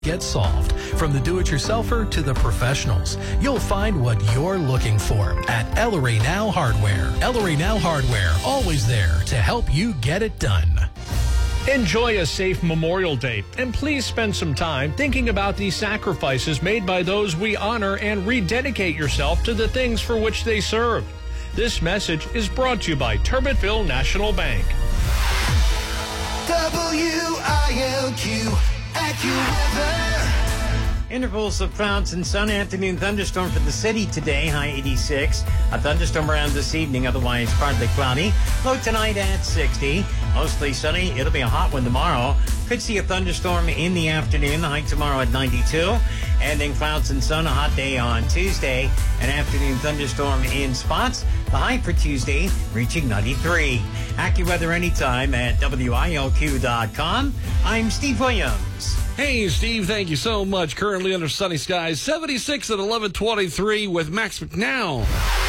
get solved. From the do-it-yourselfer to the professionals, you'll find what you're looking for at Ellery Now Hardware. Ellery Now Hardware, always there to help you get it done. Enjoy a safe Memorial Day, and please spend some time thinking about the sacrifices made by those we honor and rededicate yourself to the things for which they serve. This message is brought to you by Turbotville National Bank. WILQ AccuWeather. Intervals of clouds and sun. Afternoon thunderstorm for the city today, high 86. A thunderstorm around this evening, otherwise partly cloudy. Low tonight at 60. Mostly sunny. It'll be a hot one tomorrow. Could see a thunderstorm in the afternoon. The high tomorrow at 92. And then clouds and sun, a hot day on Tuesday. An afternoon thunderstorm in spots. The high for Tuesday reaching 93. AccuWeather anytime at WILQ.com. I'm Steve Williams. Hey, Steve, thank you so much. Currently under sunny skies, 76 at 11:23 with Max McNow.